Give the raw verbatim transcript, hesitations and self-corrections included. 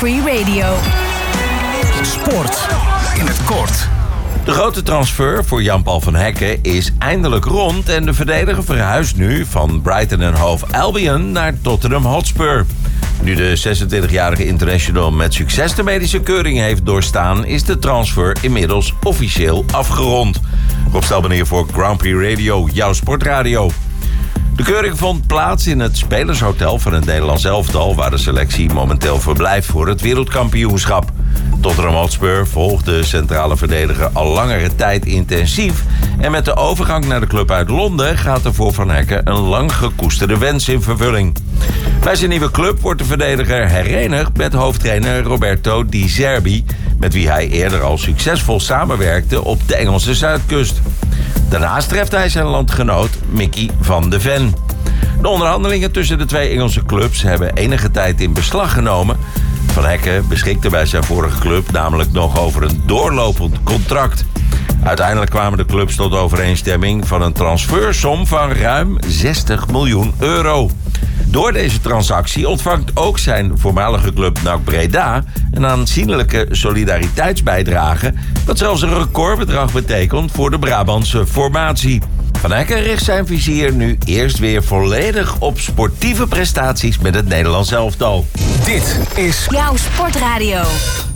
Free Radio. Sport in het kort. De grote transfer voor Jan-Paul van Hekken is eindelijk rond en de verdediger verhuist nu van Brighton en Hove Albion naar Tottenham Hotspur. Nu de zesentwintigjarige international met succes de medische keuring heeft doorstaan, is de transfer inmiddels officieel afgerond. Rob Stelbanier voor Grand Prix Radio, jouw sportradio. De keuring vond plaats in het spelershotel van het Nederlands elftal, waar de selectie momenteel verblijft voor het wereldkampioenschap. Tottenham Hotspur volgt de centrale verdediger al langere tijd intensief. En met de overgang naar de club uit Londen gaat er voor Van Hekken een lang gekoesterde wens in vervulling. Bij zijn nieuwe club wordt de verdediger herenigd met hoofdtrainer Roberto Di Zerbi, met wie hij eerder al succesvol samenwerkte op de Engelse Zuidkust. Daarnaast treft hij zijn landgenoot Mickey van de Ven. De onderhandelingen tussen de twee Engelse clubs hebben enige tijd in beslag genomen. Van Hekken beschikte bij zijn vorige club namelijk nog over een doorlopend contract. Uiteindelijk kwamen de clubs tot overeenstemming van een transfersom van ruim zestig miljoen euro. Door deze transactie ontvangt ook zijn voormalige club N A C Breda een aanzienlijke solidariteitsbijdrage, dat zelfs een recordbedrag betekent voor de Brabantse formatie. Van Hekken richt zijn vizier nu eerst weer volledig op sportieve prestaties met het Nederlands elftal. Dit is Jouw sportradio.